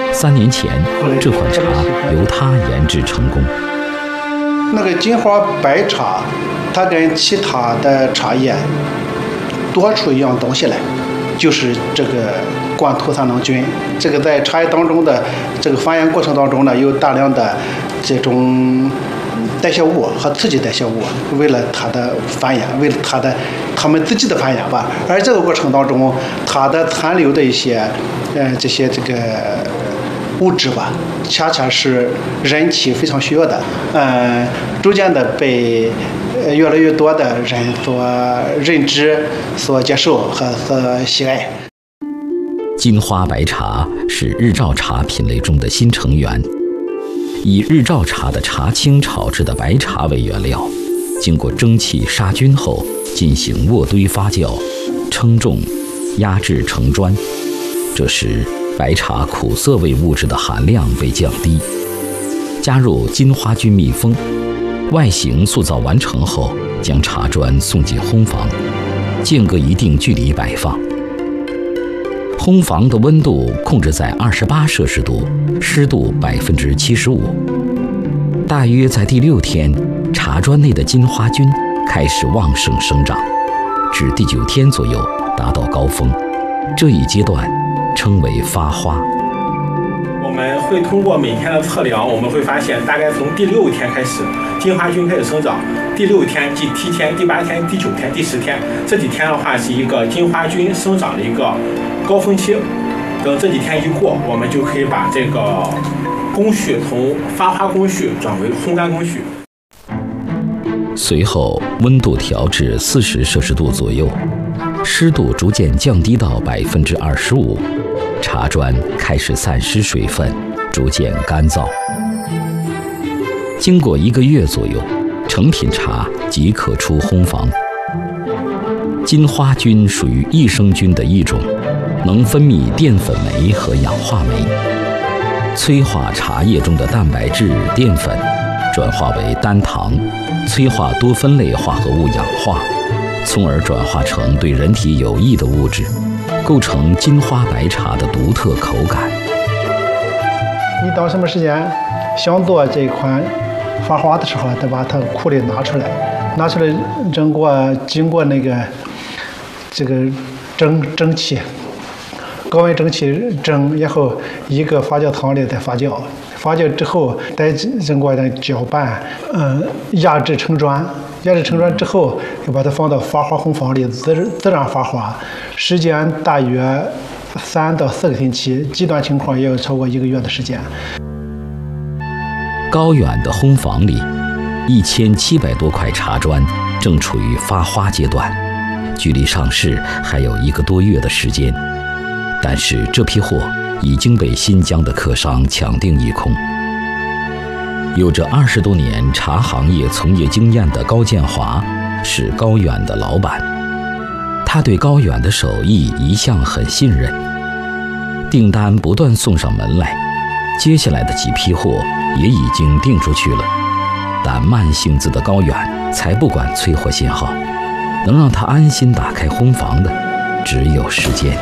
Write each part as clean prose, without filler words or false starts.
3年前，这款茶由他研制成功。 那个金花白茶，它跟其他的茶叶多出一样东西来，就是这个冠土三囊菌。这个在茶叶当中的这个繁衍过程当中呢，有大量的这种代谢物和刺激代谢物，为了它的繁衍，为了它们自己的繁衍吧。而这个过程当中，它的残留的一些这个物质吧，恰恰是人体非常需要的。逐渐的被越来越多的人所认知、所接受和所喜爱。 金花白茶是日照茶品类中的新成员，以日照茶的茶青炒制的白茶为原料，经过蒸汽杀菌后进行渥堆发酵、称重、压制成砖。这时白茶苦涩味物质的含量被降低，加入金花菌密封，外形塑造完成后，将茶砖送进烘房，间隔一定距离摆放。烘房的温度控制在28摄氏度，湿度75%。大约在第6天，茶砖内的金花菌开始旺盛生长，至第9天左右达到高峰。这一阶段称为发花。 我们会通过每天的测量，我们会发现，大概从第6天开始，金花菌开始生长。第6天、第7天、第8天、第9天、第10天，这几天的话是一个金花菌生长的一个高峰期。等这几天一过，我们就可以把这个工序从发花工序转为烘干工序。 随后温度调至40摄氏度左右，湿度逐渐降低到25%，茶砖开始散失水分，逐渐干燥。经过1个月左右，成品茶即可出烘房。金花菌属于益生菌的一种，能分泌淀粉酶和氧化酶，催化茶叶中的蛋白质、淀粉转化为单糖，催化多酚类化合物氧化，从而转化成对人体有益的物质，构成金花白茶的独特口感。 你到什么时间想做这款发花的时候，得把它苦里拿出来，经过那个这个蒸汽，高温蒸汽蒸，然后一个发酵汤里再发酵，发酵之后再经过搅拌，压制成砖，压制成砖之后，又把它放到发花烘房里自然发花，时间大约3到4个星期，极端情况也有超过1个月的时间。 高远的烘房里，1700多块茶砖正处于发花阶段，距离上市还有1个多月的时间。但是这批货已经被新疆的客商抢订一空。有着20多年茶行业从业经验的高建华是高远的老板，他对高远的手艺一向很信任，订单不断送上门来，接下来的几批货也已经订出去了。但慢性子的高远才不管催货信号，能让他安心打开烘房的只有时间。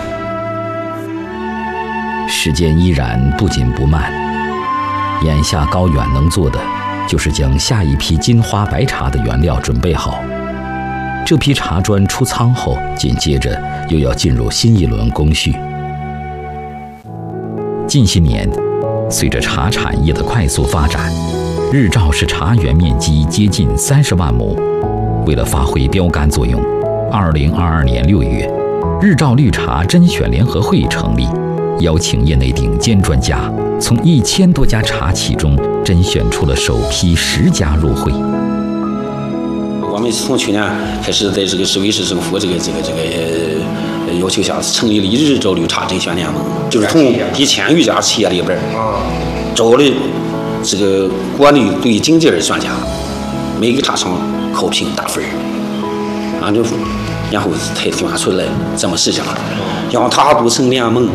时间依然不紧不慢，眼下高远能做的就是将下一批金花白茶的原料准备好。这批茶砖出仓后，紧接着又要进入新一轮工序。近些年，随着茶产业的快速发展，日照市茶园面积接近30万亩。为了发挥标杆作用，2022年6月，日照绿茶甄选联合会成立，邀请业内顶尖专家，从1000多家茶企中甄选出了首批10家入会。 我们从去年开始，在这个市委市政府要求下，成立了日照绿茶甄选联盟，就是从1000余家企业里边找了这个国内最顶尖的专家，每个茶厂考评打分，然后才选出来这么10家，让它组成联盟，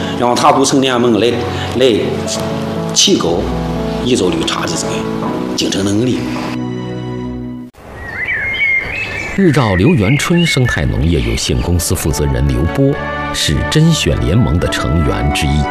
来提高日照绿茶的这个竞争能力。 日照刘元春生态农业有限公司负责人刘波是甄选联盟的成员之一。